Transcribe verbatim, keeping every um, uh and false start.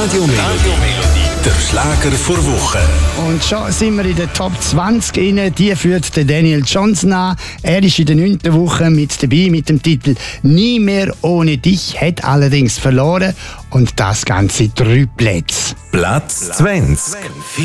Radio Melodie, der Schlager vor Woche. Und schon sind wir in der Top zwanzig rein. Die führt der Daniel Johnston an. Er ist in der neunten Woche mit dabei mit dem Titel «Nie mehr ohne dich», hat allerdings verloren. Und das Ganze drei Plätze. Platz zwanzig.